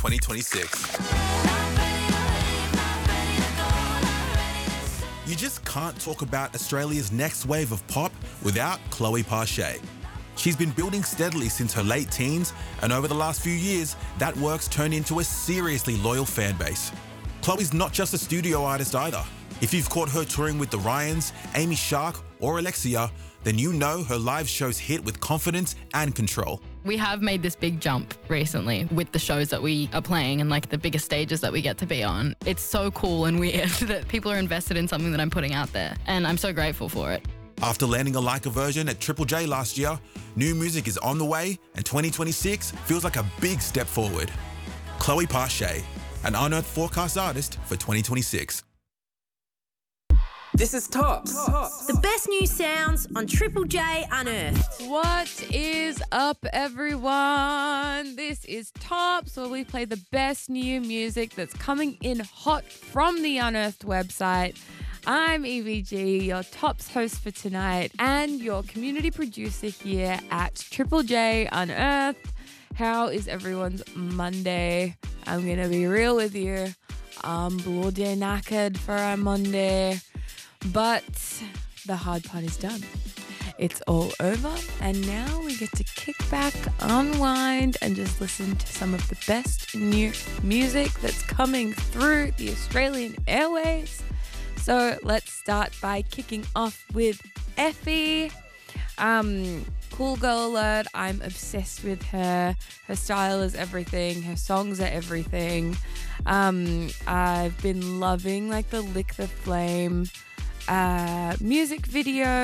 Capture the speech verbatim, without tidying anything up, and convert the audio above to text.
twenty twenty-six. You just can't talk about Australia's next wave of pop without Chloe Parche. She's been building steadily since her late teens, and over the last few years, that work's turned into a seriously loyal fan base. Chloe's not just a studio artist either. If you've caught her touring with the Ryans, Amy Shark, or Alexia, then you know her live shows hit with confidence and control. We have made this big jump recently with the shows that we are playing and like the biggest stages that we get to be on. It's so cool and weird that people are invested in something that I'm putting out there, and I'm so grateful for it. After landing a Leica version at Triple J last year, new music is on the way, and twenty twenty-six feels like a big step forward. Chloe Parche, an unearthed forecast artist for twenty twenty-six. This is Tops. The best new sounds on Triple J Unearthed. What is up, everyone? This is Tops, where we play the best new music that's coming in hot from the Unearthed website. I'm E V G, your Tops host for tonight, and your community producer here at Triple J Unearthed. How is everyone's Monday? I'm going to be real with you. I'm bloody knackered for a Monday. But the hard part is done. It's all over, and now we get to kick back, unwind, and just listen to some of the best new music that's coming through the Australian airwaves. So let's start by kicking off with Effie. Um, cool girl alert. I'm obsessed with her. Her style is everything. Her songs are everything. Um, I've been loving like the Lick the Flame uh, music video.